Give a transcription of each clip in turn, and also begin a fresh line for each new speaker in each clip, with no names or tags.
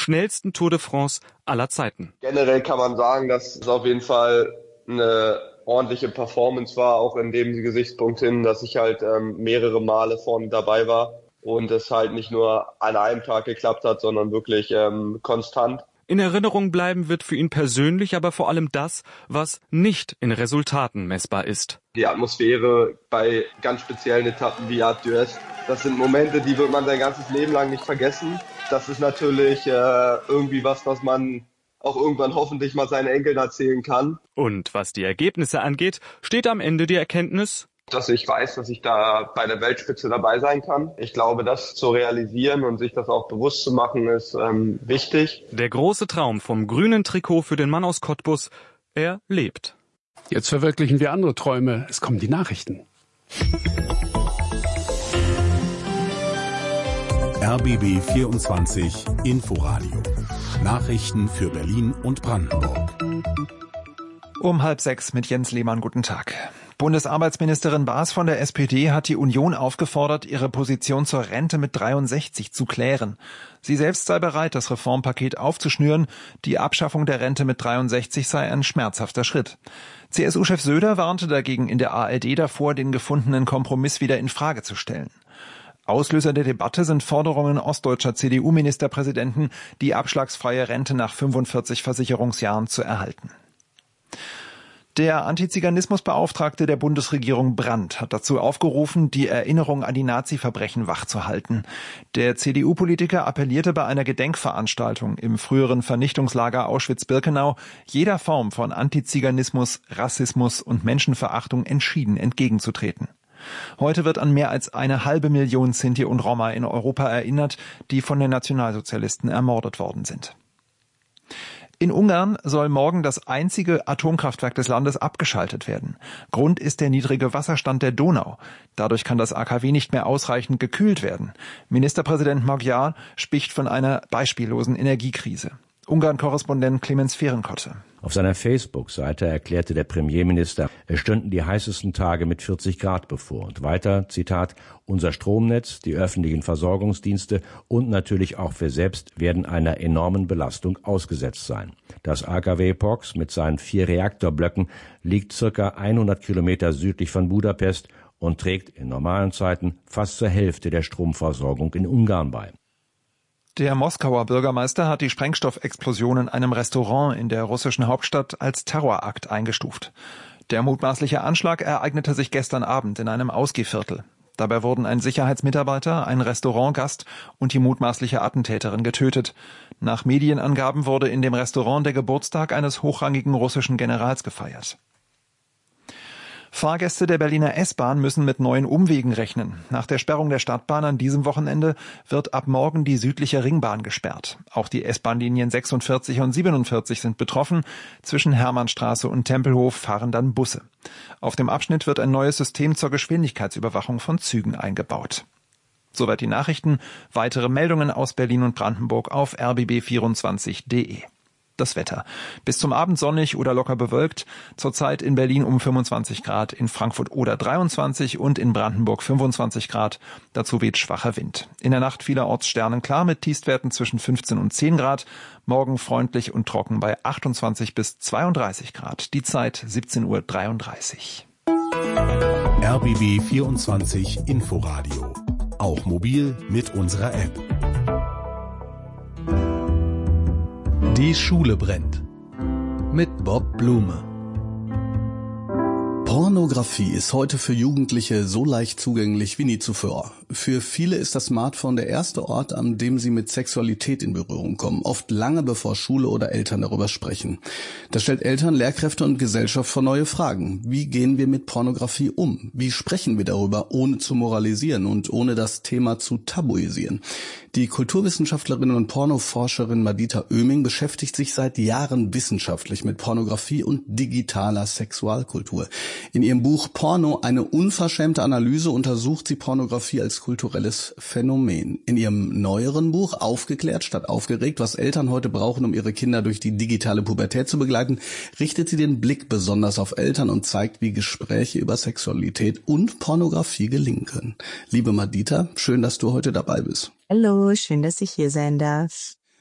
schnellsten Tour de France aller Zeiten.
Generell kann man sagen, dass es auf jeden Fall eine ordentliche Performance war, auch in dem Gesichtspunkt hin, dass ich halt mehrere Male vorne dabei war und es halt nicht nur an einem Tag geklappt hat, sondern wirklich konstant.
In Erinnerung bleiben wird für ihn persönlich aber vor allem das, was nicht in Resultaten messbar ist.
Die Atmosphäre bei ganz speziellen Etappen wie Alpe d'Huez, das sind Momente, die wird man sein ganzes Leben lang nicht vergessen. Das ist natürlich irgendwie was man auch irgendwann hoffentlich mal seinen Enkeln erzählen kann.
Und was die Ergebnisse angeht, steht am Ende die Erkenntnis,
dass ich weiß, dass ich da bei der Weltspitze dabei sein kann. Ich glaube, das zu realisieren und sich das auch bewusst zu machen, ist wichtig.
Der große Traum vom grünen Trikot für den Mann aus Cottbus, er lebt.
Jetzt verwirklichen wir andere Träume. Es kommen die Nachrichten.
RBB 24 Inforadio. Nachrichten für Berlin und Brandenburg.
Um 5:30 mit Jens Lehmann. Guten Tag. Bundesarbeitsministerin Baas von der SPD hat die Union aufgefordert, ihre Position zur Rente mit 63 zu klären. Sie selbst sei bereit, das Reformpaket aufzuschnüren. Die Abschaffung der Rente mit 63 sei ein schmerzhafter Schritt. CSU-Chef Söder warnte dagegen in der ARD davor, den gefundenen Kompromiss wieder in Frage zu stellen. Auslöser der Debatte sind Forderungen ostdeutscher CDU-Ministerpräsidenten, die abschlagsfreie Rente nach 45 Versicherungsjahren zu erhalten. Der Antiziganismusbeauftragte der Bundesregierung Brandt hat dazu aufgerufen, die Erinnerung an die Nazi-Verbrechen wachzuhalten. Der CDU-Politiker appellierte bei einer Gedenkveranstaltung im früheren Vernichtungslager Auschwitz-Birkenau, jeder Form von Antiziganismus, Rassismus und Menschenverachtung entschieden entgegenzutreten. Heute wird an mehr als 1,5 Million Sinti und Roma in Europa erinnert, die von den Nationalsozialisten ermordet worden sind. In Ungarn soll morgen das einzige Atomkraftwerk des Landes abgeschaltet werden. Grund ist der niedrige Wasserstand der Donau. Dadurch kann das AKW nicht mehr ausreichend gekühlt werden. Ministerpräsident Magyar spricht von einer beispiellosen Energiekrise. Ungarn-Korrespondent Clemens Fehrenkotte.
Auf seiner Facebook-Seite erklärte der Premierminister, es stünden die heißesten Tage mit 40 Grad bevor. Und weiter, Zitat, unser Stromnetz, die öffentlichen Versorgungsdienste und natürlich auch wir selbst werden einer enormen Belastung ausgesetzt sein. Das AKW Pox mit seinen 4 Reaktorblöcken liegt circa 100 Kilometer südlich von Budapest und trägt in normalen Zeiten fast zur Hälfte der Stromversorgung in Ungarn bei.
Der Moskauer Bürgermeister hat die Sprengstoffexplosion in einem Restaurant in der russischen Hauptstadt als Terrorakt eingestuft. Der mutmaßliche Anschlag ereignete sich gestern Abend in einem Ausgehviertel. Dabei wurden ein Sicherheitsmitarbeiter, ein Restaurantgast und die mutmaßliche Attentäterin getötet. Nach Medienangaben wurde in dem Restaurant der Geburtstag eines hochrangigen russischen Generals gefeiert. Fahrgäste der Berliner S-Bahn müssen mit neuen Umwegen rechnen. Nach der Sperrung der Stadtbahn an diesem Wochenende wird ab morgen die südliche Ringbahn gesperrt. Auch die S-Bahn-Linien 46 und 47 sind betroffen. Zwischen Hermannstraße und Tempelhof fahren dann Busse. Auf dem Abschnitt wird ein neues System zur Geschwindigkeitsüberwachung von Zügen eingebaut. Soweit die Nachrichten. Weitere Meldungen aus Berlin und Brandenburg auf rbb24.de. Das Wetter. Bis zum Abend sonnig oder locker bewölkt. Zurzeit in Berlin um 25 Grad, in Frankfurt oder 23 und in Brandenburg 25 Grad. Dazu weht schwacher Wind. In der Nacht vielerorts sternenklar mit Tiefstwerten zwischen 15 und 10 Grad. Morgen freundlich und trocken bei 28 bis 32 Grad. Die Zeit 17:33 Uhr.
RBB 24 Inforadio. Auch mobil mit unserer App. Die Schule brennt. Mit Bob Blume. Pornografie ist heute für Jugendliche so leicht zugänglich wie nie zuvor. Für viele ist das Smartphone der erste Ort, an dem sie mit Sexualität in Berührung kommen, oft lange bevor Schule oder Eltern darüber sprechen. Das stellt Eltern, Lehrkräfte und Gesellschaft vor neue Fragen. Wie gehen wir mit Pornografie um? Wie sprechen wir darüber, ohne zu moralisieren und ohne das Thema zu tabuisieren? Die Kulturwissenschaftlerin und Pornoforscherin Madita Oeming beschäftigt sich seit Jahren wissenschaftlich mit Pornografie und digitaler Sexualkultur. In ihrem Buch Porno, eine unverschämte Analyse, untersucht sie Pornografie als kulturelles Phänomen. In ihrem neueren Buch Aufgeklärt statt aufgeregt, was Eltern heute brauchen, um ihre Kinder durch die digitale Pubertät zu begleiten, richtet sie den Blick besonders auf Eltern und zeigt, wie Gespräche über Sexualität und Pornografie gelingen können. Liebe Madita, schön, dass du heute dabei bist.
Hallo, schön, dass ich hier sein darf.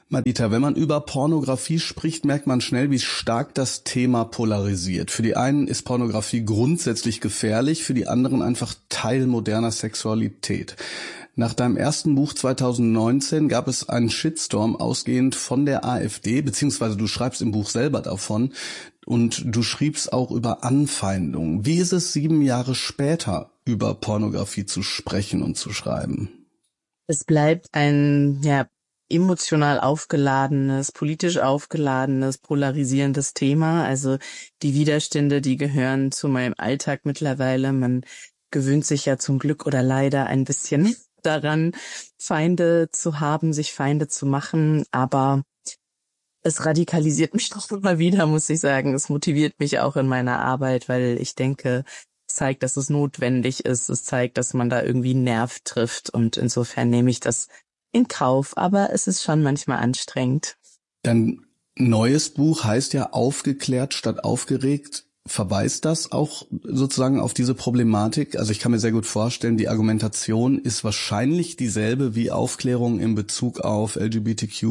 Madita, wenn man über Pornografie spricht, merkt man schnell, wie stark das Thema polarisiert. Für die einen ist Pornografie grundsätzlich gefährlich, für die anderen einfach Teil moderner Sexualität. Nach deinem ersten Buch 2019 gab es einen Shitstorm ausgehend von der AfD, beziehungsweise du schreibst im Buch selber davon und du schriebst auch über Anfeindungen. Wie ist es 7 Jahre später, über Pornografie zu sprechen und zu schreiben?
Es bleibt ein, emotional aufgeladenes, politisch aufgeladenes, polarisierendes Thema. Also die Widerstände, die gehören zu meinem Alltag mittlerweile. Man gewöhnt sich ja zum Glück oder leider ein bisschen daran, Feinde zu haben, sich Feinde zu machen. Aber es radikalisiert mich doch immer wieder, muss ich sagen. Es motiviert mich auch in meiner Arbeit, weil ich denke, es zeigt, dass es notwendig ist. Es zeigt, dass man da irgendwie einen Nerv trifft. Und insofern nehme ich das in Kauf, aber es ist schon manchmal anstrengend. Dein
neues Buch heißt ja Aufgeklärt statt aufgeregt. Verweist das auch sozusagen auf diese Problematik? Also ich kann mir sehr gut vorstellen, die Argumentation ist wahrscheinlich dieselbe wie Aufklärung in Bezug auf LGBTQ+.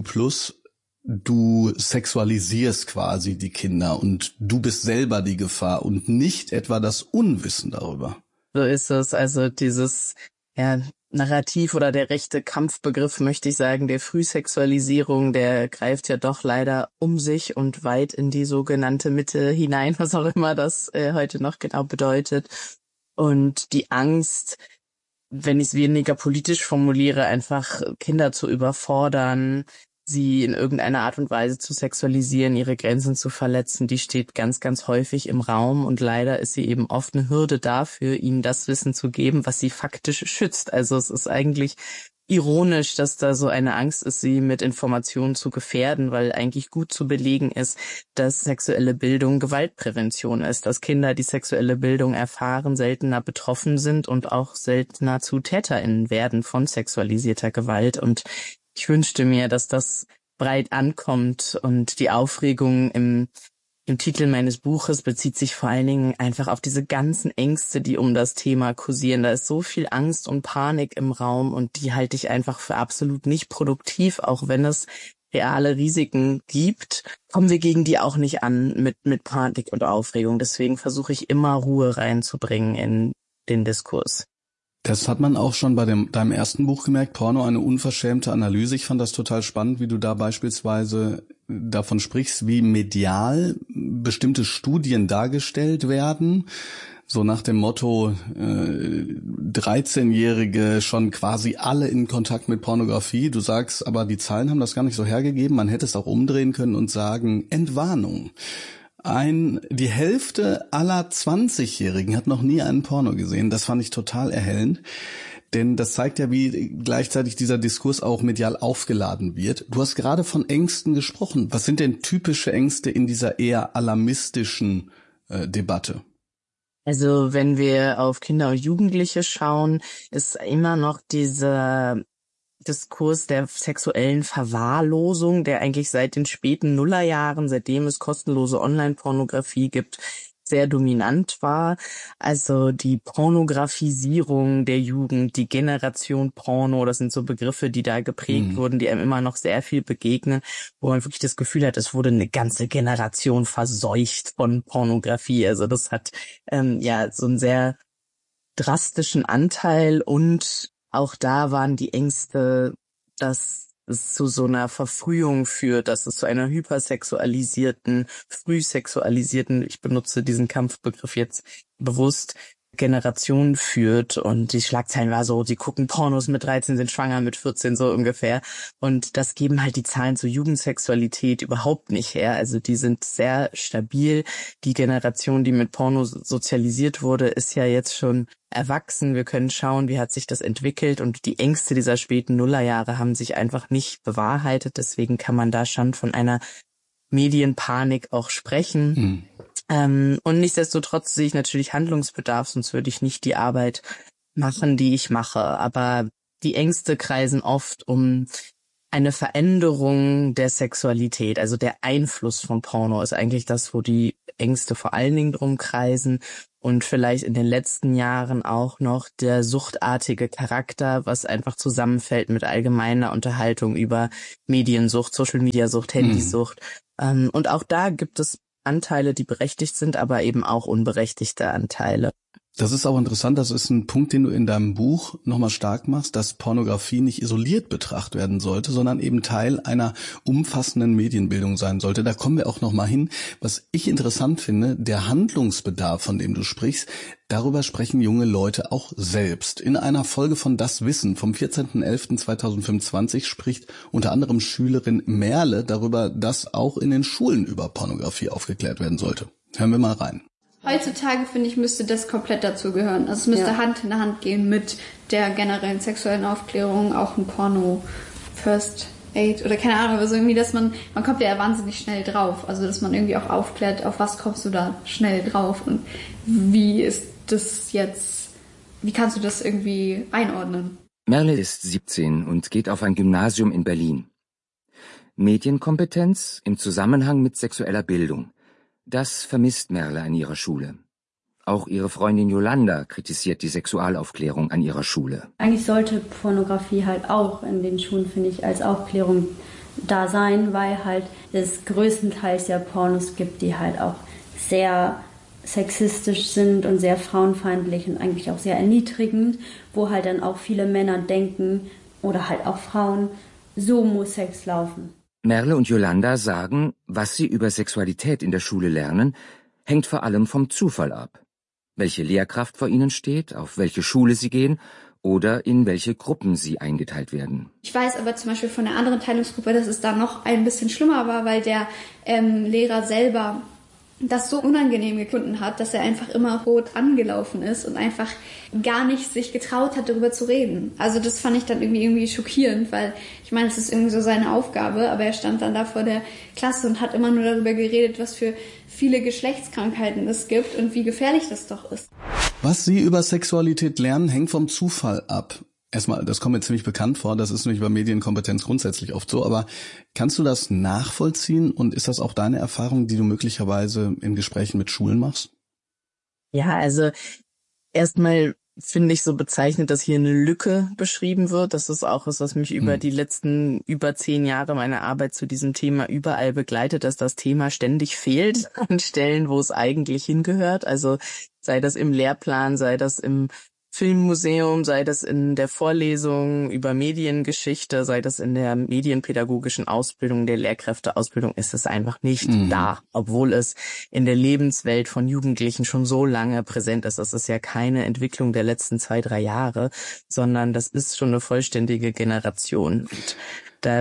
Du sexualisierst quasi die Kinder und du bist selber die Gefahr und nicht etwa das Unwissen darüber.
So ist es. Also dieses Narrativ oder der rechte Kampfbegriff, möchte ich sagen, der Frühsexualisierung, der greift ja doch leider um sich und weit in die sogenannte Mitte hinein, was auch immer das heute noch genau bedeutet. Und die Angst, wenn ich es weniger politisch formuliere, einfach Kinder zu überfordern, sie in irgendeiner Art und Weise zu sexualisieren, ihre Grenzen zu verletzen, die steht ganz, ganz häufig im Raum und leider ist sie eben oft eine Hürde dafür, ihnen das Wissen zu geben, was sie faktisch schützt. Also es ist eigentlich ironisch, dass da so eine Angst ist, sie mit Informationen zu gefährden, weil eigentlich gut zu belegen ist, dass sexuelle Bildung Gewaltprävention ist, dass Kinder, die sexuelle Bildung erfahren, seltener betroffen sind und auch seltener zu TäterInnen werden von sexualisierter Gewalt. Und ich wünschte mir, dass das breit ankommt und die Aufregung im Titel meines Buches bezieht sich vor allen Dingen einfach auf diese ganzen Ängste, die um das Thema kursieren. Da ist so viel Angst und Panik im Raum und die halte ich einfach für absolut nicht produktiv, auch wenn es reale Risiken gibt, kommen wir gegen die auch nicht an mit Panik und Aufregung. Deswegen versuche ich immer Ruhe reinzubringen in den Diskurs.
Das hat man auch schon bei deinem ersten Buch gemerkt, Porno, eine unverschämte Analyse. Ich fand das total spannend, wie du da beispielsweise davon sprichst, wie medial bestimmte Studien dargestellt werden. So nach dem Motto, 13-Jährige schon quasi alle in Kontakt mit Pornografie. Du sagst, aber die Zahlen haben das gar nicht so hergegeben. Man hätte es auch umdrehen können und sagen, Entwarnung. Die Hälfte aller 20-Jährigen hat noch nie einen Porno gesehen. Das fand ich total erhellend. Denn das zeigt ja, wie gleichzeitig dieser Diskurs auch medial aufgeladen wird. Du hast gerade von Ängsten gesprochen. Was sind denn typische Ängste in dieser eher alarmistischen Debatte?
Also wenn wir auf Kinder und Jugendliche schauen, ist immer noch dieser Diskurs der sexuellen Verwahrlosung, der eigentlich seit den späten Nullerjahren, seitdem es kostenlose Online-Pornografie gibt, sehr dominant war. Also die Pornografisierung der Jugend, die Generation Porno, das sind so Begriffe, die da geprägt wurden, die einem immer noch sehr viel begegnen, wo man wirklich das Gefühl hat, es wurde eine ganze Generation verseucht von Pornografie. Also das hat so einen sehr drastischen Anteil und auch da waren die Ängste, dass es zu so einer Verfrühung führt, dass es zu einer hypersexualisierten, frühsexualisierten, ich benutze diesen Kampfbegriff jetzt bewusst, Generation führt. Und die Schlagzeilen war so, sie gucken Pornos mit 13, sind schwanger mit 14, so ungefähr. Und das geben halt die Zahlen zur Jugendsexualität überhaupt nicht her. Also die sind sehr stabil. Die Generation, die mit Porno sozialisiert wurde, ist ja jetzt schon erwachsen. Wir können schauen, wie hat sich das entwickelt. Und die Ängste dieser späten Nullerjahre haben sich einfach nicht bewahrheitet. Deswegen kann man da schon von einer Medienpanik auch sprechen. Und nichtsdestotrotz sehe ich natürlich Handlungsbedarf, sonst würde ich nicht die Arbeit machen, die ich mache. Aber die Ängste kreisen oft um eine Veränderung der Sexualität, also der Einfluss von Porno ist eigentlich das, wo die Ängste vor allen Dingen drum kreisen und vielleicht in den letzten Jahren auch noch der suchtartige Charakter, was einfach zusammenfällt mit allgemeiner Unterhaltung über Mediensucht, Social-Media-Sucht, Handysucht. Und auch da gibt es Anteile, die berechtigt sind, aber eben auch unberechtigte Anteile.
Das ist auch interessant, das ist ein Punkt, den du in deinem Buch nochmal stark machst, dass Pornografie nicht isoliert betrachtet werden sollte, sondern eben Teil einer umfassenden Medienbildung sein sollte. Da kommen wir auch nochmal hin. Was ich interessant finde, der Handlungsbedarf, von dem du sprichst, darüber sprechen junge Leute auch selbst. In einer Folge von Das Wissen vom 14.11.2025 spricht unter anderem Schülerin Merle darüber, dass auch in den Schulen über Pornografie aufgeklärt werden sollte. Hören wir mal rein.
Heutzutage, finde ich, müsste das komplett dazugehören. Also es müsste Hand in Hand gehen mit der generellen sexuellen Aufklärung, auch ein Porno First Aid oder keine Ahnung, also irgendwie, dass man kommt ja wahnsinnig schnell drauf. Also dass man irgendwie auch aufklärt, auf was kommst du da schnell drauf und wie ist das jetzt, wie kannst du das irgendwie einordnen?
Merle ist 17 und geht auf ein Gymnasium in Berlin. Medienkompetenz im Zusammenhang mit sexueller Bildung. Das vermisst Merle an ihrer Schule. Auch ihre Freundin Yolanda kritisiert die Sexualaufklärung an ihrer Schule.
Eigentlich sollte Pornografie halt auch in den Schulen, finde ich, als Aufklärung da sein, weil halt es größtenteils ja Pornos gibt, die halt auch sehr sexistisch sind und sehr frauenfeindlich und eigentlich auch sehr erniedrigend, wo halt dann auch viele Männer denken oder halt auch Frauen, so muss Sex laufen.
Merle und Yolanda sagen, was sie über Sexualität in der Schule lernen, hängt vor allem vom Zufall ab. Welche Lehrkraft vor ihnen steht, auf welche Schule sie gehen oder in welche Gruppen sie eingeteilt werden.
Ich weiß aber zum Beispiel von der anderen Teilungsgruppe, dass es da noch ein bisschen schlimmer war, weil der Lehrer selber das so unangenehm gefunden hat, dass er einfach immer rot angelaufen ist und einfach gar nicht sich getraut hat, darüber zu reden. Also das fand ich dann irgendwie schockierend, weil ich meine, es ist irgendwie so seine Aufgabe, aber er stand dann da vor der Klasse und hat immer nur darüber geredet, was für viele Geschlechtskrankheiten es gibt und wie gefährlich das doch ist.
Was Sie über Sexualität lernen, hängt vom Zufall ab. Erstmal, das kommt mir ziemlich bekannt vor, das ist nämlich bei Medienkompetenz grundsätzlich oft so, aber kannst du das nachvollziehen und ist das auch deine Erfahrung, die du möglicherweise in Gesprächen mit Schulen machst?
Ja, also erstmal finde ich so bezeichnet, dass hier eine Lücke beschrieben wird. Das ist auch was mich über die letzten über 10 Jahre meiner Arbeit zu diesem Thema überall begleitet, dass das Thema ständig fehlt an Stellen, wo es eigentlich hingehört. Also sei das im Lehrplan, sei das im Filmmuseum, sei das in der Vorlesung über Mediengeschichte, sei das in der medienpädagogischen Ausbildung, der Lehrkräfteausbildung, ist es einfach nicht da, obwohl es in der Lebenswelt von Jugendlichen schon so lange präsent ist. Das ist ja keine Entwicklung der letzten 2-3 Jahre, sondern das ist schon eine vollständige Generation. Und da,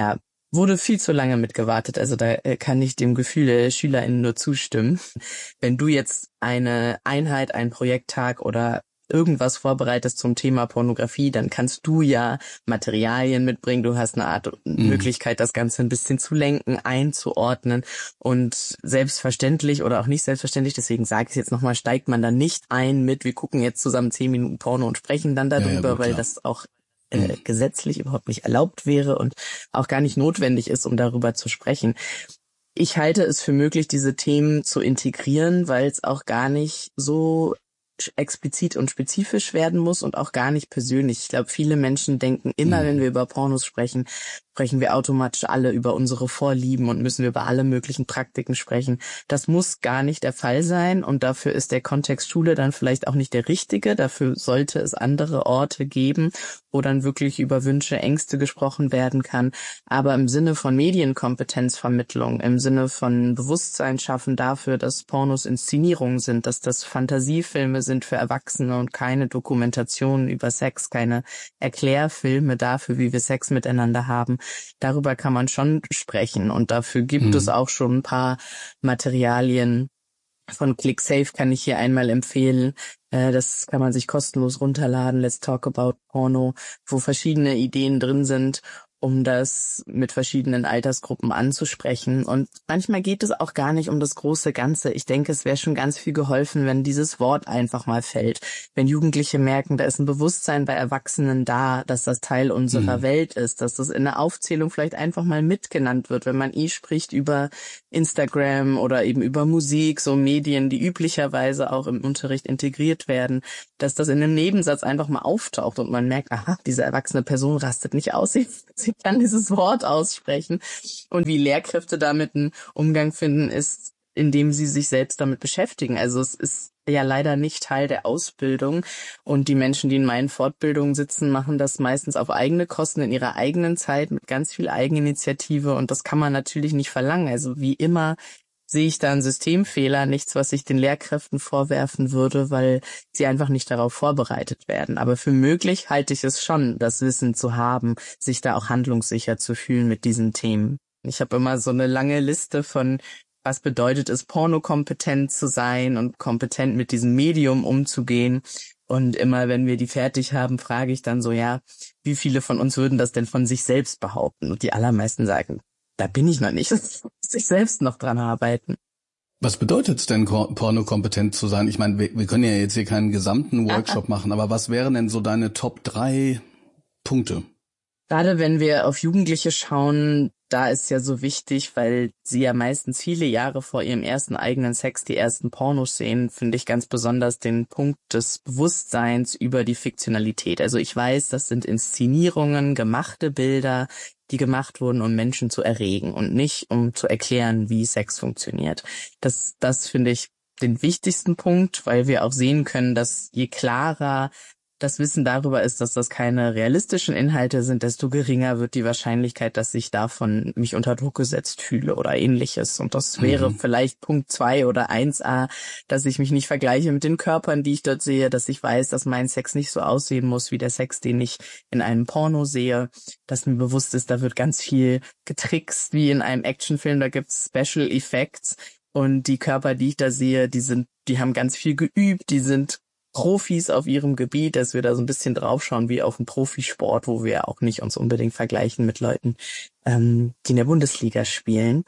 wurde viel zu lange mitgewartet. Also da kann ich dem Gefühl der SchülerInnen nur zustimmen. Wenn du jetzt eine Einheit, einen Projekttag oder irgendwas vorbereitest zum Thema Pornografie, dann kannst du ja Materialien mitbringen. Du hast eine Art Möglichkeit, das Ganze ein bisschen zu lenken, einzuordnen und selbstverständlich oder auch nicht selbstverständlich, deswegen sage ich es jetzt nochmal, steigt man dann nicht ein mit, wir gucken jetzt zusammen 10 Minuten Porno und sprechen dann darüber, weil das auch gesetzlich überhaupt nicht erlaubt wäre und auch gar nicht notwendig ist, um darüber zu sprechen. Ich halte es für möglich, diese Themen zu integrieren, weil es auch gar nicht so explizit und spezifisch werden muss und auch gar nicht persönlich. Ich glaube, viele Menschen denken immer, wenn wir über Pornos sprechen, sprechen wir automatisch alle über unsere Vorlieben und müssen wir über alle möglichen Praktiken sprechen. Das muss gar nicht der Fall sein und dafür ist der Kontext Schule dann vielleicht auch nicht der richtige. Dafür sollte es andere Orte geben, wo dann wirklich über Wünsche, Ängste gesprochen werden kann. Aber im Sinne von Medienkompetenzvermittlung, im Sinne von Bewusstsein schaffen dafür, dass Pornos Inszenierungen sind, dass das Fantasiefilme sind für Erwachsene und keine Dokumentationen über Sex, keine Erklärfilme dafür, wie wir Sex miteinander haben. Darüber kann man schon sprechen und dafür gibt es auch schon ein paar Materialien. Von ClickSafe kann ich hier einmal empfehlen. Das kann man sich kostenlos runterladen. Let's Talk About Porno, wo verschiedene Ideen drin sind. um das mit verschiedenen Altersgruppen anzusprechen. Und manchmal geht es auch gar nicht um das große Ganze. Ich denke, es wäre schon ganz viel geholfen, wenn dieses Wort einfach mal fällt. Wenn Jugendliche merken, da ist ein Bewusstsein bei Erwachsenen da, dass das Teil unserer Welt ist, dass das in der Aufzählung vielleicht einfach mal mitgenannt wird, wenn man spricht über Instagram oder eben über Musik, so Medien, die üblicherweise auch im Unterricht integriert werden, dass das in einem Nebensatz einfach mal auftaucht und man merkt, aha, diese erwachsene Person rastet nicht aus, sie kann dieses Wort aussprechen. Und wie Lehrkräfte damit einen Umgang finden, ist, indem sie sich selbst damit beschäftigen. Also es ist ja leider nicht Teil der Ausbildung. Und die Menschen, die in meinen Fortbildungen sitzen, machen das meistens auf eigene Kosten in ihrer eigenen Zeit mit ganz viel Eigeninitiative. Und das kann man natürlich nicht verlangen. Also wie immer sehe ich da einen Systemfehler, nichts, was ich den Lehrkräften vorwerfen würde, weil sie einfach nicht darauf vorbereitet werden. Aber für möglich halte ich es schon, das Wissen zu haben, sich da auch handlungssicher zu fühlen mit diesen Themen. Ich habe immer so eine lange Liste von, was bedeutet es, pornokompetent zu sein und kompetent mit diesem Medium umzugehen. Und immer, wenn wir die fertig haben, frage ich dann so, ja, wie viele von uns würden das denn von sich selbst behaupten? Und die allermeisten sagen, da bin ich noch nicht, muss ich selbst noch dran arbeiten.
Was bedeutet es denn, pornokompetent zu sein? Ich meine, wir können ja jetzt hier keinen gesamten Workshop machen, aber was wären denn so deine Top 3 Punkte?
Gerade wenn wir auf Jugendliche schauen, da ist ja so wichtig, weil sie ja meistens viele Jahre vor ihrem ersten eigenen Sex die ersten Pornos sehen, finde ich ganz besonders den Punkt des Bewusstseins über die Fiktionalität. Also ich weiß, das sind Inszenierungen, gemachte Bilder, die gemacht wurden, um Menschen zu erregen und nicht, um zu erklären, wie Sex funktioniert. Das finde ich den wichtigsten Punkt, weil wir auch sehen können, dass je klarer das Wissen darüber ist, dass das keine realistischen Inhalte sind, desto geringer wird die Wahrscheinlichkeit, dass ich davon mich unter Druck gesetzt fühle oder ähnliches. Und das wäre vielleicht Punkt 2 oder 1a, dass ich mich nicht vergleiche mit den Körpern, die ich dort sehe, dass ich weiß, dass mein Sex nicht so aussehen muss wie der Sex, den ich in einem Porno sehe, dass mir bewusst ist, da wird ganz viel getrickst, wie in einem Actionfilm, da gibt's Special Effects und die Körper, die ich da sehe, die haben ganz viel geübt, die sind Profis auf ihrem Gebiet, dass wir da so ein bisschen draufschauen wie auf einen Profisport, wo wir auch nicht uns unbedingt vergleichen mit Leuten, die in der Bundesliga spielen.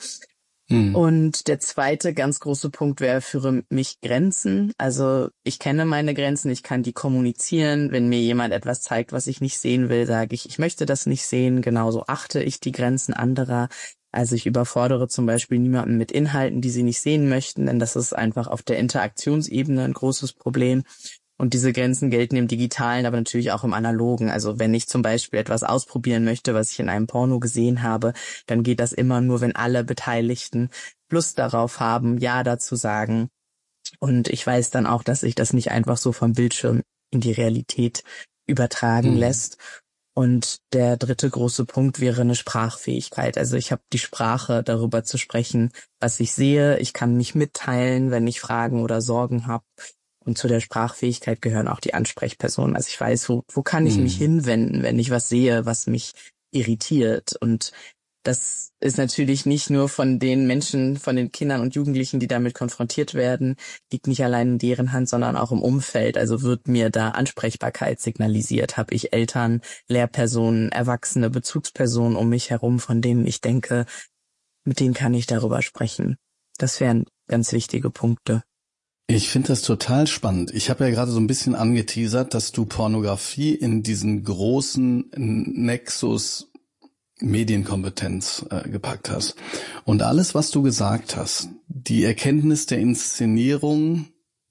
Und der zweite ganz große Punkt wäre für mich Grenzen. Also ich kenne meine Grenzen, ich kann die kommunizieren. Wenn mir jemand etwas zeigt, was ich nicht sehen will, sage ich möchte das nicht sehen. Genauso achte ich die Grenzen anderer. Also ich überfordere zum Beispiel niemanden mit Inhalten, die sie nicht sehen möchten, denn das ist einfach auf der Interaktionsebene ein großes Problem. Und diese Grenzen gelten im Digitalen, aber natürlich auch im Analogen. Also wenn ich zum Beispiel etwas ausprobieren möchte, was ich in einem Porno gesehen habe, dann geht das immer nur, wenn alle Beteiligten Lust darauf haben, Ja dazu sagen. Und ich weiß dann auch, dass sich das nicht einfach so vom Bildschirm in die Realität übertragen lässt. Und der dritte große Punkt wäre eine Sprachfähigkeit. Also ich habe die Sprache, darüber zu sprechen, was ich sehe. Ich kann mich mitteilen, wenn ich Fragen oder Sorgen habe. Und zu der Sprachfähigkeit gehören auch die Ansprechpersonen. Also ich weiß, wo kann ich mich hinwenden, wenn ich was sehe, was mich irritiert. Und das ist natürlich nicht nur von den Menschen, von den Kindern und Jugendlichen, die damit konfrontiert werden, liegt nicht allein in deren Hand, sondern auch im Umfeld. Also wird mir da Ansprechbarkeit signalisiert? Habe ich Eltern, Lehrpersonen, Erwachsene, Bezugspersonen um mich herum, von denen ich denke, mit denen kann ich darüber sprechen? Das wären ganz wichtige Punkte.
Ich finde das total spannend. Ich habe ja gerade so ein bisschen angeteasert, dass du Pornografie in diesen großen Nexus Medienkompetenz gepackt hast. Und alles, was du gesagt hast, die Erkenntnis der Inszenierung,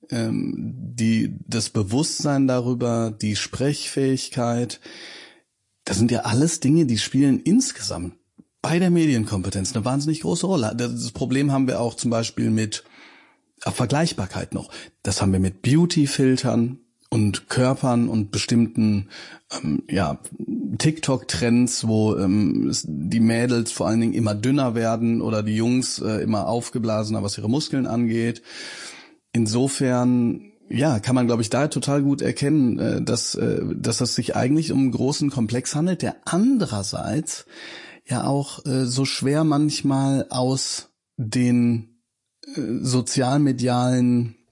das Bewusstsein darüber, die Sprechfähigkeit, das sind ja alles Dinge, die spielen insgesamt bei der Medienkompetenz eine wahnsinnig große Rolle. Das Problem haben wir auch zum Beispiel mit Vergleichbarkeit noch. Das haben wir mit Beauty-Filtern und Körpern und bestimmten TikTok-Trends, wo die Mädels vor allen Dingen immer dünner werden oder die Jungs immer aufgeblasener, was ihre Muskeln angeht. Insofern kann man, glaube ich, da total gut erkennen, dass das sich eigentlich um einen großen Komplex handelt, der andererseits ja auch so schwer manchmal aus den sozialmedialen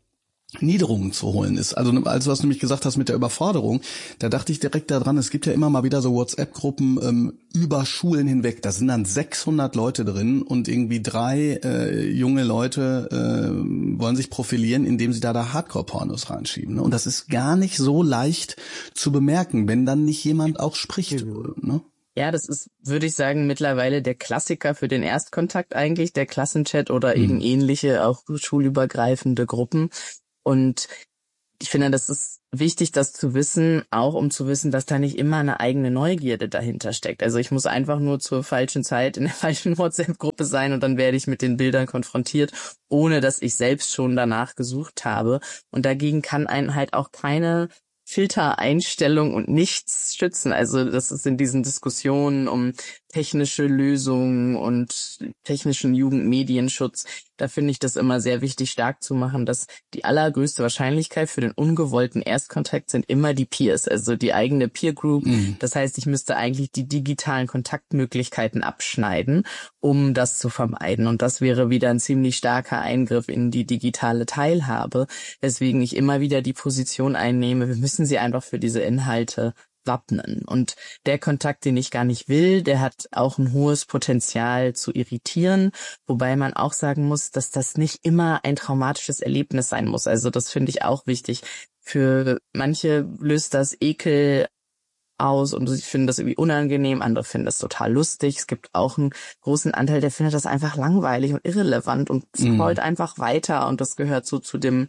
Niederungen zu holen ist. Also als was du nämlich gesagt hast mit der Überforderung, da dachte ich direkt daran, es gibt ja immer mal wieder so WhatsApp-Gruppen über Schulen hinweg. Da sind dann 600 Leute drin und irgendwie 3 junge Leute wollen sich profilieren, indem sie da Hardcore-Pornos reinschieben. Ne? Und das ist gar nicht so leicht zu bemerken, wenn dann nicht jemand auch spricht. Ne?
Ja, das ist, würde ich sagen, mittlerweile der Klassiker für den Erstkontakt eigentlich, der Klassenchat oder eben ähnliche, auch schulübergreifende Gruppen. Und ich finde, das ist wichtig, das zu wissen, auch um zu wissen, dass da nicht immer eine eigene Neugierde dahinter steckt. Also ich muss einfach nur zur falschen Zeit in der falschen WhatsApp-Gruppe sein und dann werde ich mit den Bildern konfrontiert, ohne dass ich selbst schon danach gesucht habe. Und dagegen kann einen halt auch keine Filtereinstellung und nichts schützen. Also das ist in diesen Diskussionen um technische Lösungen und technischen Jugendmedienschutz, da finde ich das immer sehr wichtig, stark zu machen, dass die allergrößte Wahrscheinlichkeit für den ungewollten Erstkontakt sind immer die Peers, also die eigene Peer Group. Das heißt, ich müsste eigentlich die digitalen Kontaktmöglichkeiten abschneiden, um das zu vermeiden. Und das wäre wieder ein ziemlich starker Eingriff in die digitale Teilhabe, weswegen ich immer wieder die Position einnehme, wir müssen sie einfach für diese Inhalte wappnen. Und der Kontakt, den ich gar nicht will, der hat auch ein hohes Potenzial zu irritieren, wobei man auch sagen muss, dass das nicht immer ein traumatisches Erlebnis sein muss. Also das finde ich auch wichtig. Für manche löst das Ekel aus und sie finden das irgendwie unangenehm, andere finden das total lustig. Es gibt auch einen großen Anteil, der findet das einfach langweilig und irrelevant und scrollt einfach weiter und das gehört so zu dem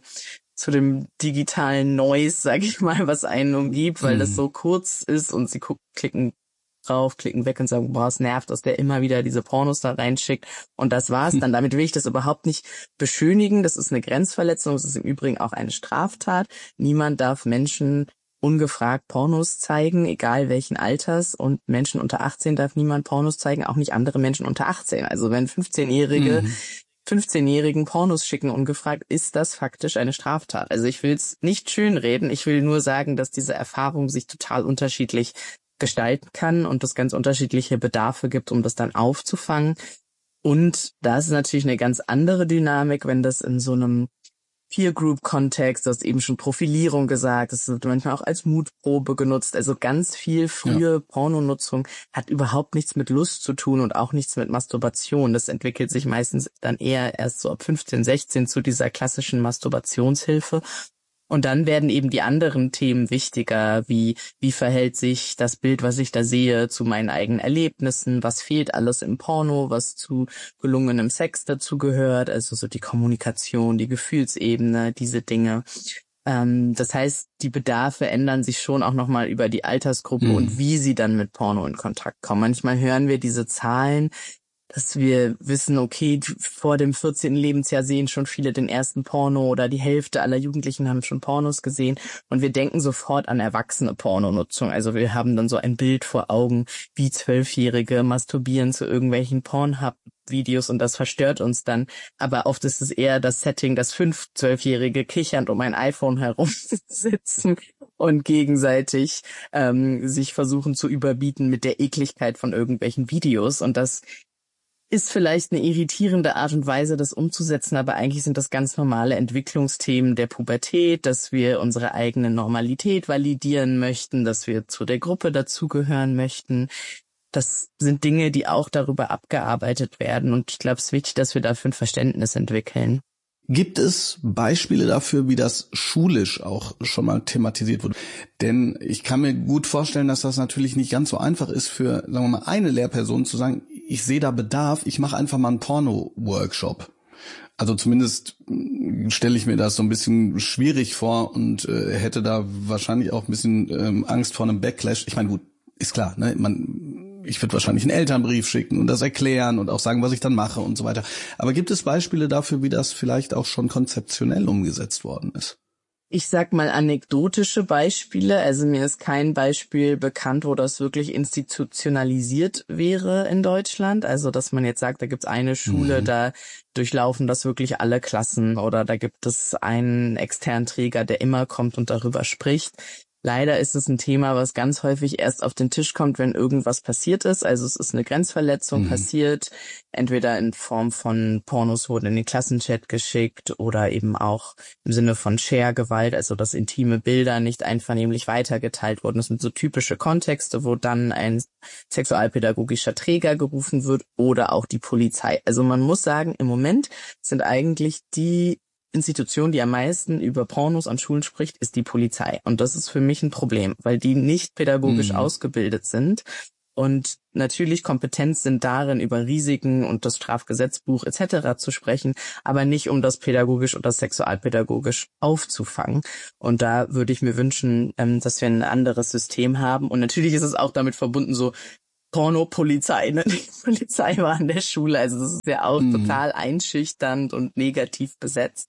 digitalen Noise, sag ich mal, was einen umgibt, weil das so kurz ist und sie klicken drauf, klicken weg und sagen, boah, es nervt, dass der immer wieder diese Pornos da reinschickt und das war's dann. Damit will ich das überhaupt nicht beschönigen. Das ist eine Grenzverletzung, das ist im Übrigen auch eine Straftat. Niemand darf Menschen ungefragt Pornos zeigen, egal welchen Alters, und Menschen unter 18 darf niemand Pornos zeigen, auch nicht andere Menschen unter 18. Also wenn 15-Jährigen Pornos schicken ungefragt, ist das faktisch eine Straftat. Also ich will es nicht schönreden, ich will nur sagen, dass diese Erfahrung sich total unterschiedlich gestalten kann und es ganz unterschiedliche Bedarfe gibt, um das dann aufzufangen. Und da ist natürlich eine ganz andere Dynamik, wenn das in so einem Peer-Group-Kontext, du hast eben schon Profilierung gesagt, das wird manchmal auch als Mutprobe genutzt. Also ganz viel frühe Pornonutzung hat überhaupt nichts mit Lust zu tun und auch nichts mit Masturbation. Das entwickelt sich meistens dann eher erst so ab 15, 16 zu dieser klassischen Masturbationshilfe. Und dann werden eben die anderen Themen wichtiger, wie verhält sich das Bild, was ich da sehe, zu meinen eigenen Erlebnissen, was fehlt alles im Porno, was zu gelungenem Sex dazu gehört, also so die Kommunikation, die Gefühlsebene, diese Dinge. Das heißt, die Bedarfe ändern sich schon auch nochmal über die Altersgruppe und wie sie dann mit Porno in Kontakt kommen. Manchmal hören wir diese Zahlen, dass wir wissen, okay, vor dem 14. Lebensjahr sehen schon viele den ersten Porno oder die Hälfte aller Jugendlichen haben schon Pornos gesehen und wir denken sofort an erwachsene Pornonutzung. Also wir haben dann so ein Bild vor Augen, wie 12-Jährige masturbieren zu irgendwelchen Pornhub-Videos und das verstört uns dann. Aber oft ist es eher das Setting, dass 5 12-Jährige kichernd um ein iPhone herumsitzen und gegenseitig sich versuchen zu überbieten mit der Ekligkeit von irgendwelchen Videos, und das ist vielleicht eine irritierende Art und Weise, das umzusetzen, aber eigentlich sind das ganz normale Entwicklungsthemen der Pubertät, dass wir unsere eigene Normalität validieren möchten, dass wir zu der Gruppe dazugehören möchten. Das sind Dinge, die auch darüber abgearbeitet werden, und ich glaube, es ist wichtig, dass wir dafür ein Verständnis entwickeln.
Gibt es Beispiele dafür, wie das schulisch auch schon mal thematisiert wurde? Denn ich kann mir gut vorstellen, dass das natürlich nicht ganz so einfach ist für, sagen wir mal, eine Lehrperson zu sagen, ich sehe da Bedarf, ich mache einfach mal einen Porno-Workshop. Also zumindest stelle ich mir das so ein bisschen schwierig vor und hätte da wahrscheinlich auch ein bisschen Angst vor einem Backlash. Ich meine, gut, ist klar, ne? Ich würde wahrscheinlich einen Elternbrief schicken und das erklären und auch sagen, was ich dann mache und so weiter. Aber gibt es Beispiele dafür, wie das vielleicht auch schon konzeptionell umgesetzt worden ist?
Ich sag mal anekdotische Beispiele. Also mir ist kein Beispiel bekannt, wo das wirklich institutionalisiert wäre in Deutschland. Also dass man jetzt sagt, da gibt's eine Schule, da durchlaufen das wirklich alle Klassen, oder da gibt es einen externen Träger, der immer kommt und darüber spricht. Leider ist es ein Thema, was ganz häufig erst auf den Tisch kommt, wenn irgendwas passiert ist. Also es ist eine Grenzverletzung passiert, entweder in Form von Pornos wurden in den Klassenchat geschickt oder eben auch im Sinne von Share-Gewalt, also dass intime Bilder nicht einvernehmlich weitergeteilt wurden. Das sind so typische Kontexte, wo dann ein sexualpädagogischer Träger gerufen wird oder auch die Polizei. Also man muss sagen, im Moment sind eigentlich die Institution, die am meisten über Pornos an Schulen spricht, ist die Polizei. Und das ist für mich ein Problem, weil die nicht pädagogisch ausgebildet sind und natürlich kompetent sind darin, über Risiken und das Strafgesetzbuch etc. zu sprechen, aber nicht, um das pädagogisch oder sexualpädagogisch aufzufangen. Und da würde ich mir wünschen, dass wir ein anderes System haben. Und natürlich ist es auch damit verbunden, so Porno-Polizei, ne? Die Polizei war an der Schule, also das ist ja auch total einschüchternd und negativ besetzt.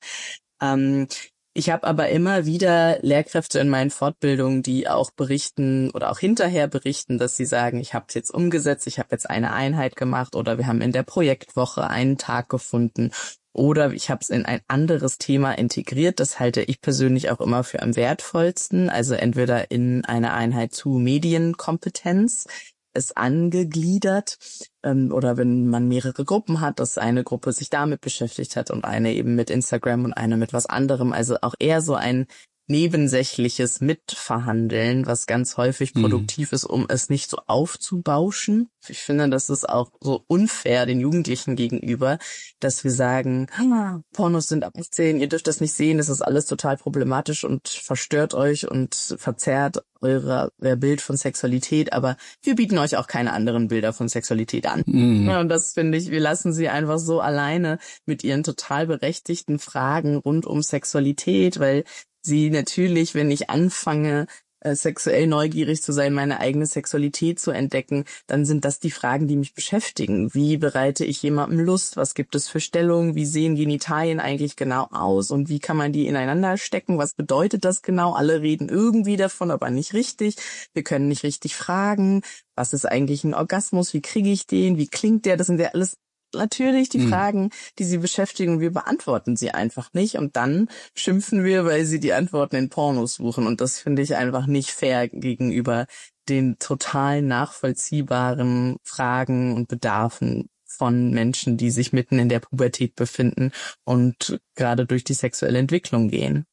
Ich habe aber immer wieder Lehrkräfte in meinen Fortbildungen, die auch berichten oder auch hinterher berichten, dass sie sagen, ich habe es jetzt umgesetzt, ich habe jetzt eine Einheit gemacht oder wir haben in der Projektwoche einen Tag gefunden oder ich habe es in ein anderes Thema integriert. Das halte ich persönlich auch immer für am wertvollsten, also entweder in eine Einheit zu Medienkompetenz, es angegliedert oder wenn man mehrere Gruppen hat, dass eine Gruppe sich damit beschäftigt hat und eine eben mit Instagram und eine mit was anderem. Also auch eher so ein nebensächliches Mitverhandeln, was ganz häufig produktiv ist, um es nicht so aufzubauschen. Ich finde, das ist auch so unfair den Jugendlichen gegenüber, dass wir sagen, Pornos sind ab 18, ihr dürft das nicht sehen, das ist alles total problematisch und verstört euch und verzerrt euer Bild von Sexualität, aber wir bieten euch auch keine anderen Bilder von Sexualität an. Ja, und das finde ich, wir lassen sie einfach so alleine mit ihren total berechtigten Fragen rund um Sexualität, weil sie natürlich, wenn ich anfange, sexuell neugierig zu sein, meine eigene Sexualität zu entdecken, dann sind das die Fragen, die mich beschäftigen. Wie bereite ich jemandem Lust? Was gibt es für Stellungen? Wie sehen Genitalien eigentlich genau aus? Und wie kann man die ineinander stecken? Was bedeutet das genau? Alle reden irgendwie davon, aber nicht richtig. Wir können nicht richtig fragen. Was ist eigentlich ein Orgasmus? Wie kriege ich den? Wie klingt der? Das sind ja alles natürlich die Fragen, die sie beschäftigen, wir beantworten sie einfach nicht und dann schimpfen wir, weil sie die Antworten in Pornos suchen und das finde ich einfach nicht fair gegenüber den total nachvollziehbaren Fragen und Bedarfen von Menschen, die sich mitten in der Pubertät befinden und gerade durch die sexuelle Entwicklung gehen.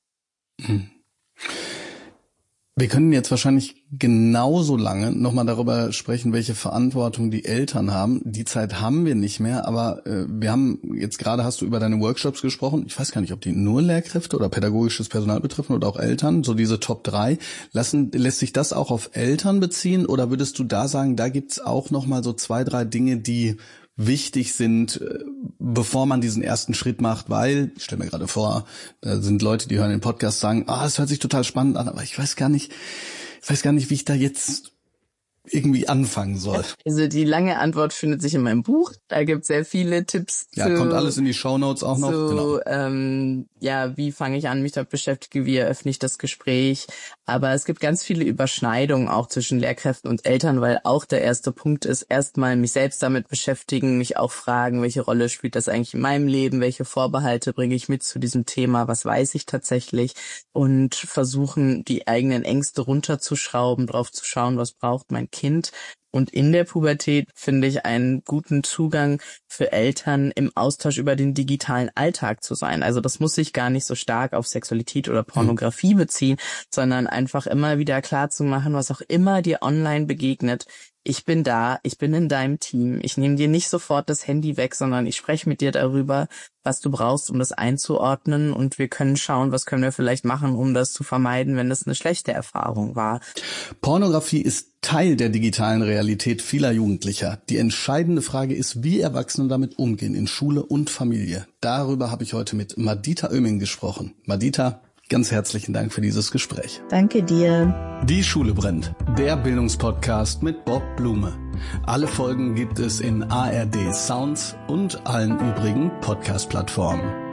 Wir können jetzt wahrscheinlich genauso lange nochmal darüber sprechen, welche Verantwortung die Eltern haben. Die Zeit haben wir nicht mehr, aber wir haben jetzt gerade, hast du über deine Workshops gesprochen. Ich weiß gar nicht, ob die nur Lehrkräfte oder pädagogisches Personal betreffen oder auch Eltern, so diese Top 3. Lässt sich das auch auf Eltern beziehen oder würdest du da sagen, da gibt's auch nochmal so 2, 3 Dinge, die wichtig sind, bevor man diesen ersten Schritt macht, weil, ich stelle mir gerade vor, da sind Leute, die hören den Podcast, sagen, es hört sich total spannend an, aber ich weiß gar nicht, wie ich da jetzt irgendwie anfangen soll.
Also die lange Antwort findet sich in meinem Buch. Da gibt es sehr viele Tipps.
Ja, kommt alles in die Shownotes auch noch.
So, genau. Wie fange ich an, mich damit beschäftige, wie eröffne ich das Gespräch. Aber es gibt ganz viele Überschneidungen auch zwischen Lehrkräften und Eltern, weil auch der erste Punkt ist, erstmal mich selbst damit beschäftigen, mich auch fragen, welche Rolle spielt das eigentlich in meinem Leben, welche Vorbehalte bringe ich mit zu diesem Thema, was weiß ich tatsächlich und versuchen, die eigenen Ängste runterzuschrauben, drauf zu schauen, was braucht mein Kind. Und in der Pubertät finde ich einen guten Zugang für Eltern, im Austausch über den digitalen Alltag zu sein. Also das muss sich gar nicht so stark auf Sexualität oder Pornografie beziehen, sondern einfach immer wieder klar zu machen, was auch immer dir online begegnet. Ich bin da, ich bin in deinem Team. Ich nehme dir nicht sofort das Handy weg, sondern ich spreche mit dir darüber, was du brauchst, um das einzuordnen. Und wir können schauen, was können wir vielleicht machen, um das zu vermeiden, wenn es eine schlechte Erfahrung war.
Pornografie ist Teil der digitalen Realität vieler Jugendlicher. Die entscheidende Frage ist, wie Erwachsene damit umgehen in Schule und Familie. Darüber habe ich heute mit Madita Oeming gesprochen. Madita, ganz herzlichen Dank für dieses Gespräch.
Danke dir.
Die Schule brennt, der Bildungspodcast mit Bob Blume. Alle Folgen gibt es in ARD Sounds und allen übrigen Podcast-Plattformen.